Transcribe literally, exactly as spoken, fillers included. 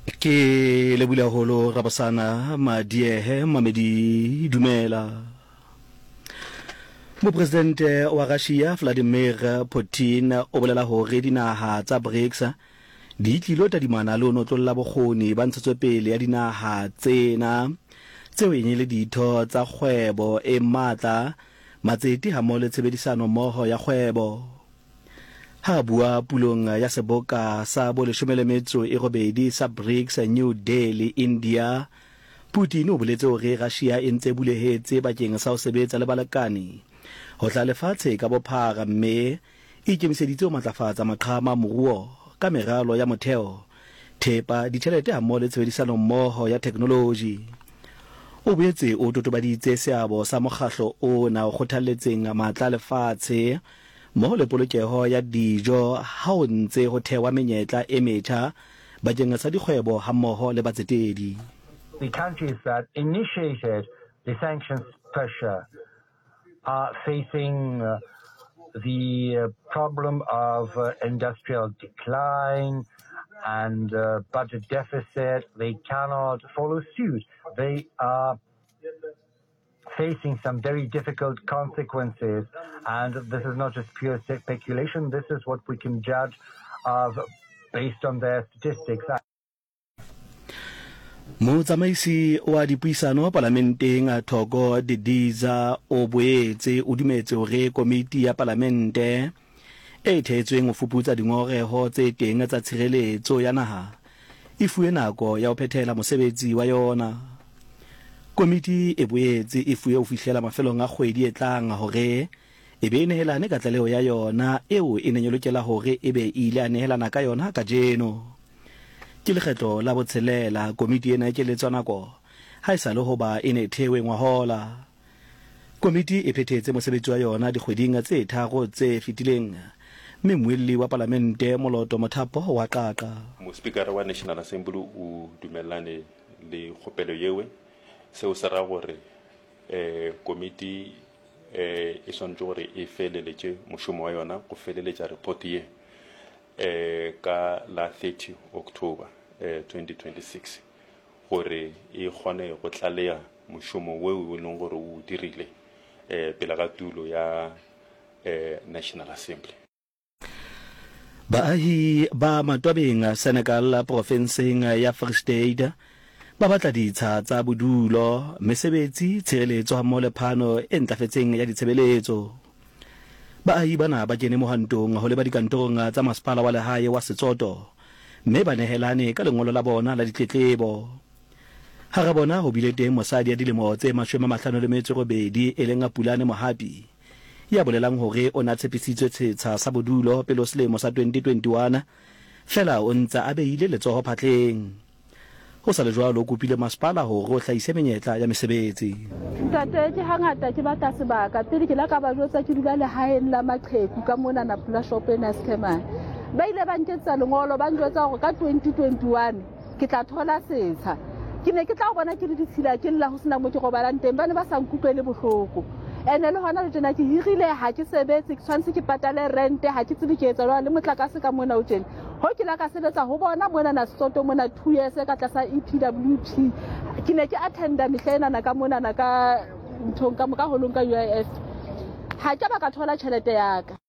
Ke le bula holo rabasana madiehe mamedi dumela. Mo presidente wa Russia Vladimir Putin o bolela hore dinaha tsa BRICS di tlilo tadimana le no tlolla bokgoni ba ntshetsopele ya dinaha tsena tseo e nyele ditho tsa kgwebo e matla matsete ha mo le tshebedisano mmoho ya kgwebo. Ha bua pulong ya seboka sa bo leshome metso e robedi sa BRICS New Delhi India, Putin o boletse hore Russia e ntse bulehetse bakeng sa ho sebetsa le balekane ho tla lefatshe ka bophara mme e ikemiseditse ho matlafatsa maqhama moruo ka meralo ya motheo thepa ditjhelete ha mo le tshebedisano mmoho ya technology. O boetse o totobaditse seabo sa mokgahlo ona o kgothalletseng matla lefatshe mo le polokeho ya dijo ha o ntse ho thewa menyetla e metjha bakeng sa dikgwebo ha mmoho le batsetedi. The countries that initiated the sanctions pressure are facing uh, the uh, problem of uh, industrial decline and uh, budget deficit. They cannot follow suit. They are facing some very difficult consequences, and this is not just pure speculation. This is what we can judge of based on their statistics. Motsamaisi wa dipuisano parlamenteng a Thoko Didiza o boetse o dumetse hore komiti ya parlamente e thetsweng ho fuputsa dingoreho tse teng tsa tshireletso ya naha e fuwe nako ya ho phethela mosebetsi wa yona. Komiti e boetse e fuwe ho fihlela mafelong a kgwedi e tlang hore e be nehelane ka tlaleho ya yona eo e neng e lokela hore e be ile a nehelana ka yona ka jeno. Ke lekgetlo la botshelela komiti ena ke le tswanako ha isa le hoba e ne thewe ngwahola. Komiti e phethetse mosebetsi wa yona dikgweding tse tharo tse fitileng mme moelli wa parlamente Moloto Mothapo wa qaqa. Speaker wa National Assembly o dumellane le kgopelo yewe seo se ra gore eh komiti eh e sontsho gore e feleletse moshomo wa yona go feleletsa report ye eh ka la thirty October eh twenty twenty-six gore e gone go tlalea moshomo weo o leng gore o dirile eh pela ga tulo ya eh National Assembly. Baahi ba Matwabeng Senegal provinceng ya Free State ba batla ditsha tsa bodulo mesebetsi tshireletso ha mo le phano e ntlafetseng ya ditshebeletso. Baahi bana ba kene mohantong ho le ba dikantorong tsa masepala wa lehae wa Setsoto mme ba nehelane ka lengolo la bona la ditletlebo. Ha ra bona ho bile teng mosadi ya dilemo tse mashome a mahlano le metso e robedi e leng a Pulane Mohapi ya bolelang hore o na tshepisitswe tshetsa sa bodulo pele o selemo sa twenty twenty-one fela o ntsa a beile letsoho phatleng. Ho sa le jwalo o kopile masepala hore o hlahise menyetla ya mesebetsi. Ntate ke hangata ke batla sebaka pele ke la ka ba jwetsa ke dula lehaeng la maqheku ka mona na pula shop ena Skemane ba ile ba nketsa lengolo ba njwetsa hore ka twenty twenty-one ke tla thola setsha. Ke ne ke tla bona ke le ditshila ke lla ho sena mo ke robalang teng ba ne ba sa nkutlwele bohloko ene le hona le tjena ke hirile ha ke sebetse ke tshwantse ke patale rent ha ke tsebe ke etsa le motlakase ka mona o tjena ho ke la ka sebetsa ho bona mona na Setsoto mona two years ka tlasa E P W P ke ne ke attenda mehlena na ka mona na ka nthong ka mo ka holong ka U I F ha ke ba ka thola tjhelete ya ka.